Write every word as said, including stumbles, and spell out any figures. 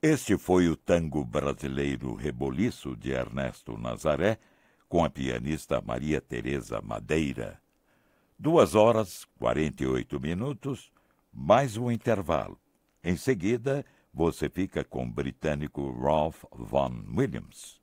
Este foi o tango brasileiro Reboliço, de Ernesto Nazaré, com a pianista Maria Tereza Madeira. Duas horas, quarenta e oito minutos, mais um intervalo. Em seguida, você fica com o britânico Ralph Vaughan Williams.